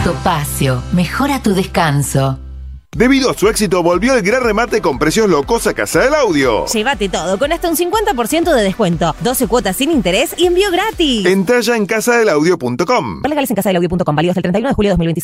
Topacio, mejora tu descanso. Debido a su éxito, volvió el gran remate con precios locos a Casa del Audio. Llévate todo con hasta un 50% de descuento, 12 cuotas sin interés y envío gratis. Entra ya en casadelaudio.com. Legales en casadelaudio.com, válido hasta el 31 de julio de 2026.